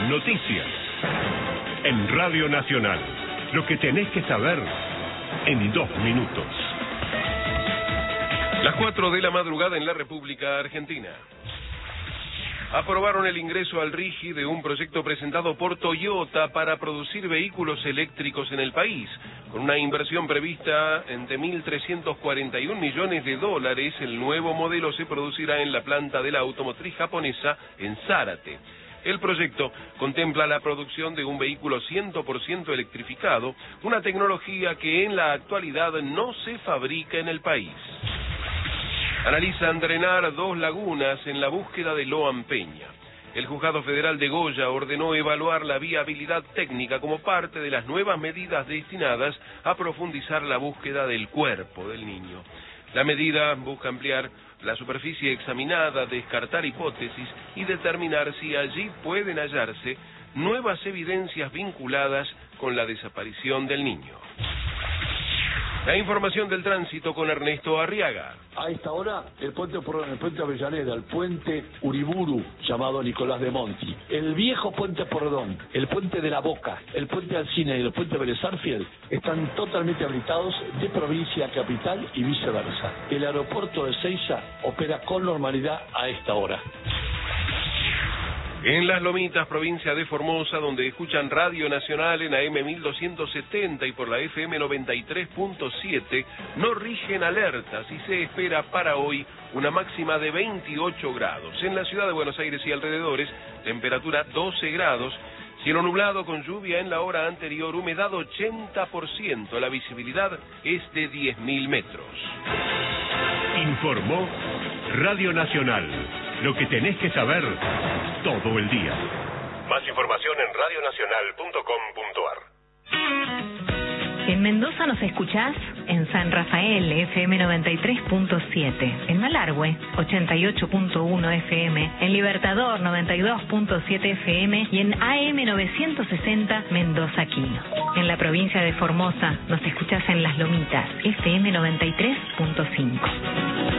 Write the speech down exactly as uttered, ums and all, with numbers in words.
Noticias. En Radio Nacional. Lo que tenés que saber en dos minutos. Las cuatro de la madrugada en la República Argentina. Aprobaron el ingreso al RIGI de un proyecto presentado por Toyota para producir vehículos eléctricos en el país. Con una inversión prevista de mil trescientos cuarenta y un millones de dólares, el nuevo modelo se producirá en la planta de la automotriz japonesa en Zárate. El proyecto contempla la producción de un vehículo cien por ciento electrificado, una tecnología que en la actualidad no se fabrica en el país. Analizan drenar dos lagunas en la búsqueda de Loan Peña. El Juzgado Federal de Goya ordenó evaluar la viabilidad técnica como parte de las nuevas medidas destinadas a profundizar la búsqueda del cuerpo del niño. La medida busca ampliar la superficie examinada, descartar hipótesis y determinar si allí pueden hallarse nuevas evidencias vinculadas con la desaparición del niño. La información del tránsito con Ernesto Arriaga. A esta hora, el puente Porredón, el puente Avellaneda, el puente Uriburu, llamado Nicolás de Monti, el viejo puente Porredón, el puente de la Boca, el puente Alsina y el puente Vélez Sarsfield están totalmente habilitados de provincia a capital y viceversa. El aeropuerto de Seiza opera con normalidad a esta hora. En Las Lomitas, provincia de Formosa, donde escuchan Radio Nacional en A M mil doscientos setenta y por la F M noventa y tres punto siete, no rigen alertas y se espera para hoy una máxima de veintiocho grados. En la ciudad de Buenos Aires y alrededores, temperatura doce grados, cielo nublado con lluvia en la hora anterior, humedad ochenta por ciento, la visibilidad es de diez mil metros. Informó Radio Nacional. Lo que tenés que saber todo el día. Más información en radio nacional punto com punto ar. En Mendoza nos escuchás en San Rafael, F M noventa y tres punto siete, en Malargüe, ochenta y ocho punto uno F M, en Libertador, noventa y dos punto siete F M y en A M novecientos sesenta Mendoza Quino. En la provincia de Formosa nos escuchás en Las Lomitas, F M noventa y tres punto cinco.